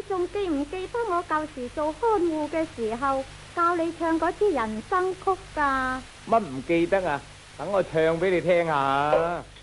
仲記唔記得我舊時做看護嘅時候教你唱嗰支人生曲㗎？ 乜唔記得啊？等我唱俾你聽下。